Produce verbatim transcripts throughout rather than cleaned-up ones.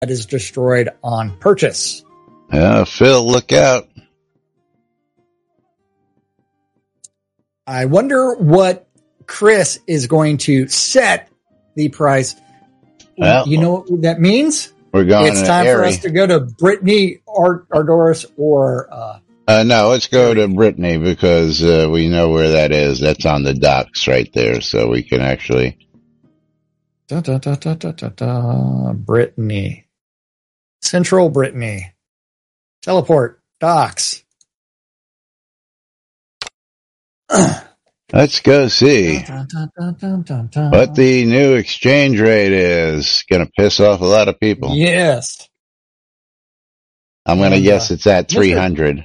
that is destroyed on purchase. Uh, Phil, look out. I wonder what Chris is going to set the price. Well, you know what that means? We're going It's time to for us to go to Brittany Ard- Ardoris or... Uh, uh, no, let's go to Brittany because uh, we know where that is. That's on the docks right there, so we can actually... Da, da, da, da, da, da, da. Brittany. Central Brittany. Teleport. Docks. Let's go see Dun, dun, dun, dun, dun, dun. what the new exchange rate is. Going to piss off a lot of people. Yes. I'm going to And, guess uh, it's at three hundred.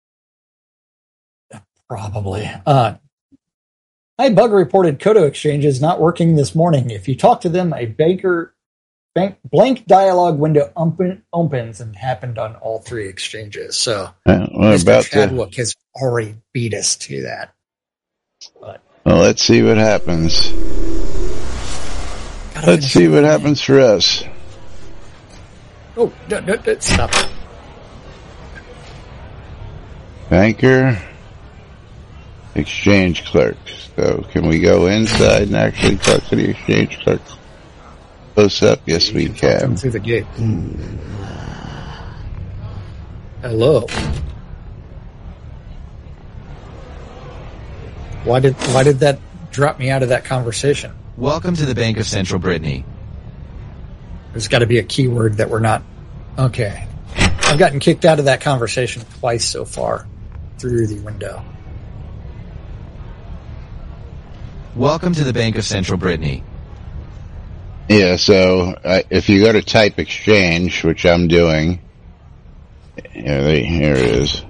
Probably. Uh, my bug reported Kodo Exchange is not working this morning. If you talk to them, a banker bank, blank dialogue window open, opens and happened on all three exchanges. So Uh, we're Mister about to. Chadwick has already beat us to that. But Well, let's see what happens. gotta Let's finish see it. what happens for us. Oh, d- d- d- stop. Banker, exchange clerk. So can we go inside and actually talk to the exchange clerk? Close up? Yes, we Come can. through the gate. Hello. Why did why did that drop me out of that conversation? Welcome to the Bank of Central Brittany. There's got to be a keyword that we're not. Okay. I've gotten kicked out of that conversation twice so far through the window. Welcome to the Bank of Central Brittany. Yeah, so uh, if you go to type exchange, which I'm doing, here, they, here it is.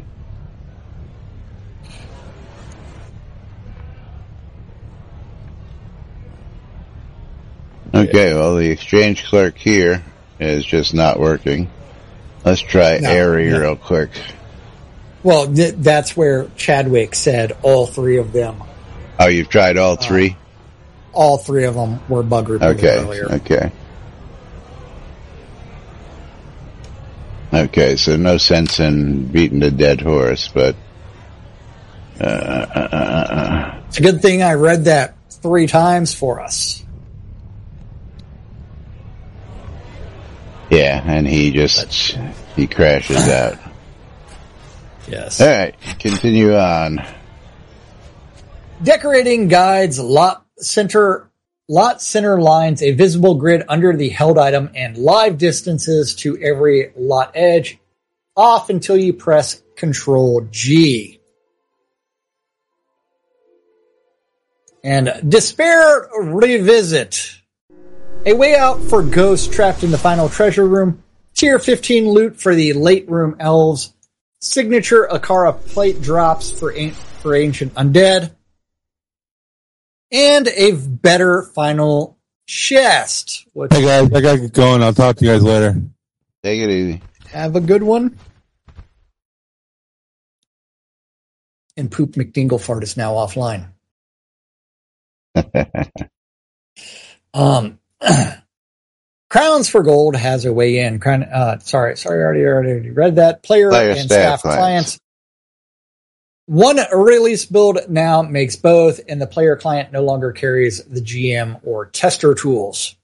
Okay, well, the exchange clerk here is just not working. Let's try No, Airy no. real quick. Well, th- that's where Chadwick said all three of them. Oh, you've tried all three? All three of them were bug reported Okay, earlier. okay. Okay, so no sense in beating a dead horse, but... Uh, uh, uh, uh, It's a good thing I read that three times for us. yeah, and he just... he crashes out. Yes. Alright, continue on. Decorating guides lot center lot center lines, a visible grid under the held item, and live distances to every lot edge off until you press Control G. And Despair Revisit. A way out for ghosts trapped in the final treasure room. Tier fifteen loot for the late room elves. Signature Akara plate drops for, an- for ancient undead. And a better final chest. Which Hey guys, I gotta get going. I'll talk to you guys later. Take it easy. have a good one. And Poop McDinglefart is now offline. Um, Crowns for Gold has a way in. Crown, uh, sorry, sorry, I already, already read that. Player, Player, and staff, staff, clients. clients. One release build now makes both, and the player client no longer carries the G M or tester tools.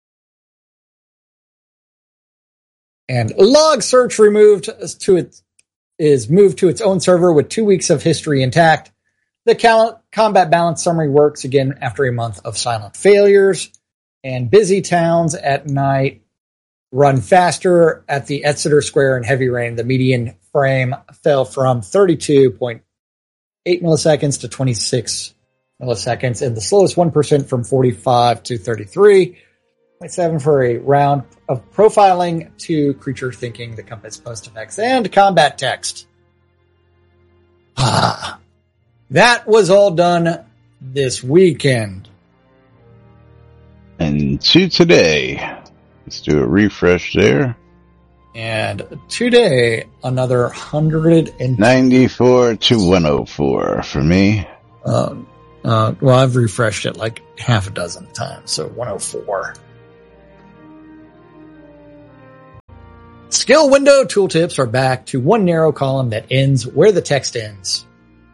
And Log Search removed to its is moved to its own server with two weeks of history intact. The cal- combat balance summary works again after a month of silent failures. And busy towns at night run faster. At the Exeter Square in heavy rain, the median frame fell from thirty-two point eight milliseconds to twenty-six milliseconds, and the slowest one percent from forty-five to thirty-three point seven for a round of profiling to creature thinking, the compass post effects, and combat text. Ah, that was all done this weekend. And to today, let's do a refresh there. And today, another one hundred and ninety-four to one oh four for me. uh, uh, well, I've refreshed it like half a dozen times, so one oh four. Skill window tooltips are back to one narrow column that ends where the text ends.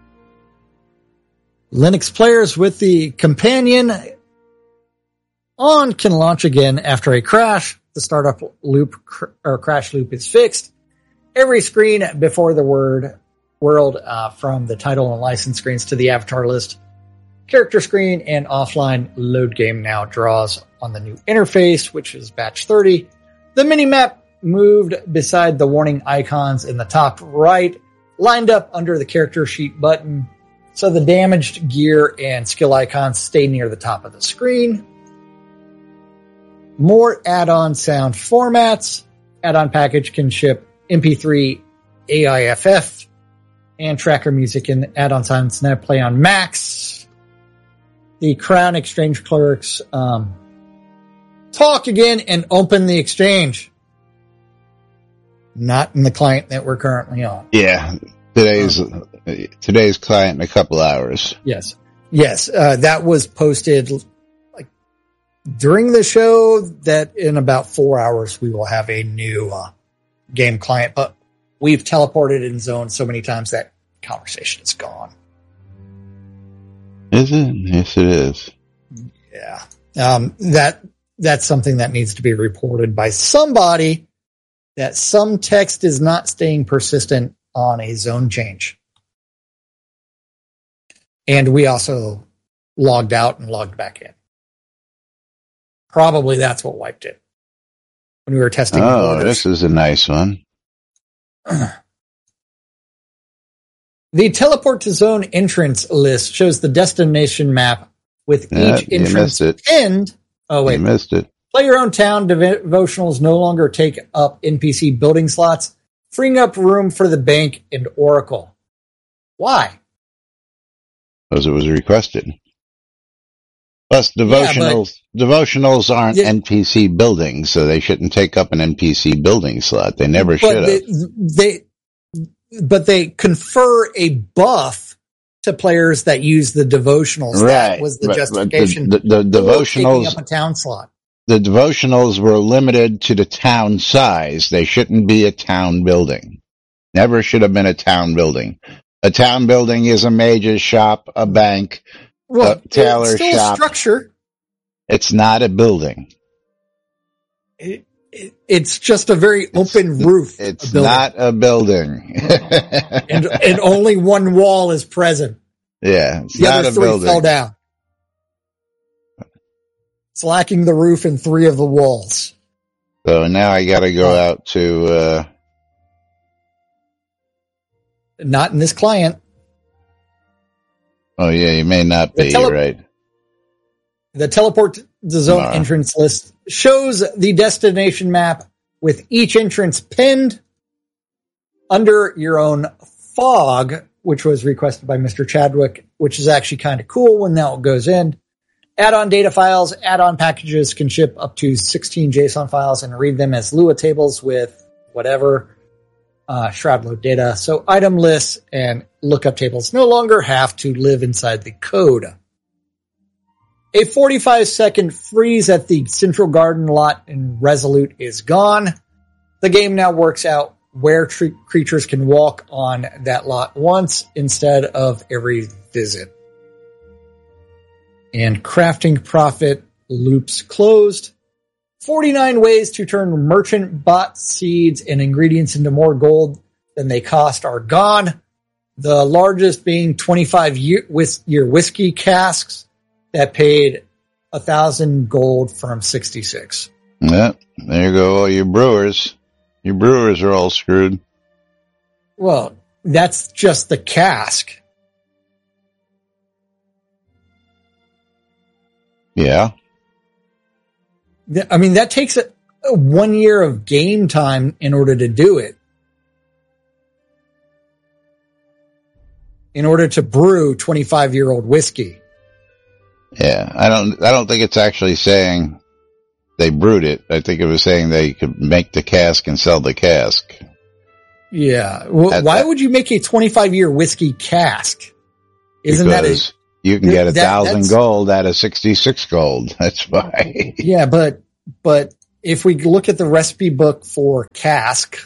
Linux players with the companion on can launch again after a crash. The startup loop cr- or crash loop is fixed. Every screen before the word world, uh, from the title and license screens to the avatar list, character screen, and offline load game now draws on the new interface, which is batch thirty. The minimap moved beside the warning icons in the top right, lined up under the character sheet button, so the damaged gear and skill icons stay near the top of the screen. More add-on sound formats. Add-on package can ship M P three, A I F F, and tracker music, and add-on sounds now play on Macs. The Crown Exchange clerks um, talk again and open the exchange. Not in the client that we're currently on. Yeah, today's um, today's client in a couple hours. Yes, yes, uh, that was posted like during the show. That in about four hours we will have a new uh, game client, but we've teleported in zone so many times that conversation is gone. Is it? Yes, it is. Yeah, um, that that's something that needs to be reported by somebody. That some text is not staying persistent on a zone change. And we also logged out and logged back in. Probably that's what wiped it when we were testing. Oh, this is a nice one. The teleport to zone entrance list shows the destination map with Yeah, each you entrance missed it. pinned. Oh, wait. You missed it. Play your own town. Devotionals no longer take up N P C building slots, freeing up room for the bank and Oracle. Why? Because it was requested. Plus, devotionals Yeah, devotionals aren't Yeah. N P C buildings, so they shouldn't take up an N P C building slot. They never should But have. they, they, but they confer a buff to players that use the devotionals. That Right. was the But- but justification. The, the, the for taking devotionals, up a town slot. the devotionals were limited to the town size. They shouldn't be a town building. Never should have been a town building. A town building is a mage's shop, a bank. Well, a tailor it's still shop. a structure. It's not a building. It, it, it's just a very open roof. It's building. not a building. and and only one wall is present. Yeah, it's The not other a three building. fell down. It's lacking the roof and three of the walls. So now I got to go out to. Uh, Not in this client. oh yeah, you may not The be tele- right. The teleport to zone Nah. entrance list shows the destination map with each entrance pinned under your own fog, which was requested by Mister Chadwick, which is actually kind of cool when that goes in. Add-on data files, add-on packages can ship up to sixteen JSON files and read them as Lua tables with whatever uh, shroud load data. So item lists and lookup tables no longer have to live inside the code. A forty-five second freeze at the Central Garden lot in Resolute is gone. The game now works out where tre- creatures can walk on that lot once instead of every visit. And crafting profit loops closed. forty-nine ways to turn merchant bot seeds and ingredients into more gold than they cost are gone. The largest being twenty-five year, whis- year whiskey casks that paid a thousand gold from sixty-six. Yeah, there you go. All your brewers, your brewers are all screwed. Well, that's just the cask. Yeah, Th- I mean, that takes a, a one year of game time in order to do it. In order to brew twenty-five year old whiskey. yeah. I don't. I don't think it's actually saying they brewed it. I think it was saying they could make the cask and sell the cask. Yeah. Well, That- why that- would you make a twenty-five year whiskey cask? Isn't that Because a, you can get a that- thousand that's- gold out of sixty-six gold. That's why. yeah, but, but if we look at the recipe book for cask,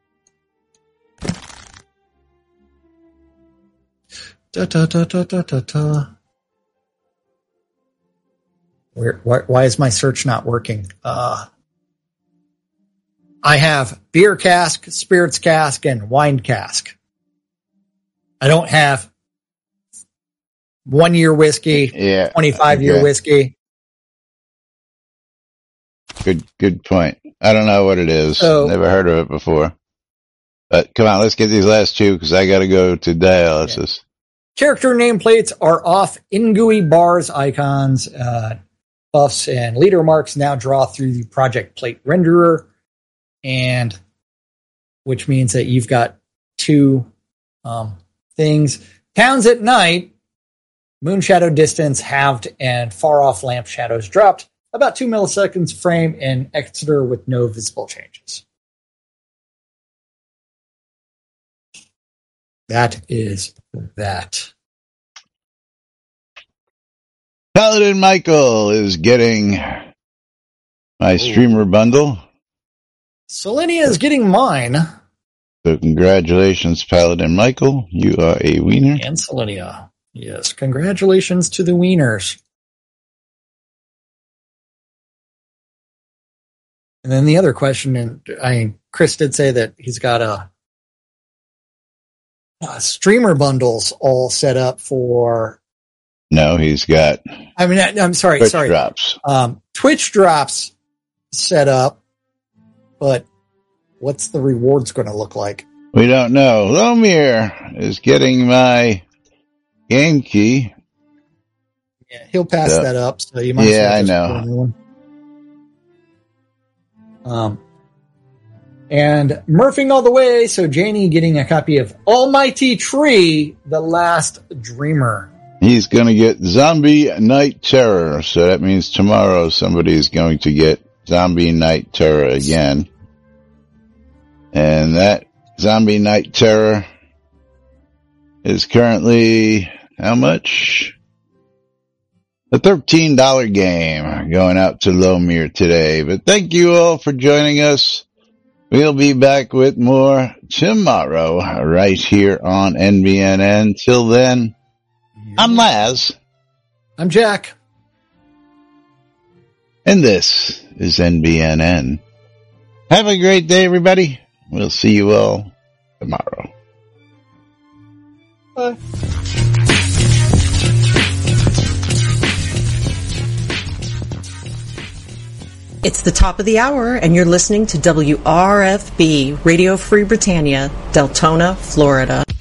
da, da, da, da, da, da, da. Where, why, why is my search not working? Uh, I have beer cask, spirits cask, and wine cask. I don't have one year whiskey, Yeah, twenty-five year okay. whiskey. Good, good point. I don't know what it is. So- Never heard of it before. But come on, let's get these last two because I got to go to dialysis. Character nameplates are off. Ingui bars, icons, uh, buffs, and leader marks now draw through the project plate renderer, and which means that you've got two um, things. Towns at night, moon shadow distance halved and far off lamp shadows dropped about two milliseconds frame, and Exeter with no visible changes. That is that. Paladin Michael is getting my streamer bundle. Selenia is getting mine. So congratulations, Paladin Michael. You are a wiener. And Selenia. Yes, congratulations to the wieners. And then the other question, and I Chris did say that he's got a, a streamer bundles all set up for. No, he's got I mean, I, I'm sorry, Twitch sorry. drops. Um, Twitch drops set up, but what's the rewards going to look like? We don't know. Lomir is getting my game key. Yeah, he'll pass Yeah. that up, so you might. Yeah, I as well just know. put a new one. Um, and Murphing all the way. So Janie getting a copy of Almighty Tree, The Last Dreamer. He's going to get Zombie Night Terror. So that means tomorrow somebody's going to get Zombie Night Terror again. And that Zombie Night Terror is currently how much? A thirteen dollars game going out to Lomir today. But thank you all for joining us. We'll be back with more tomorrow right here on N B N N. Till then, I'm Laz, I'm Jack. and this is N B N N. Have a great day, everybody. We'll see you all tomorrow. Bye. It's the top of the hour, and you're listening to W R F B, Radio Free Britannia, Deltona, Florida.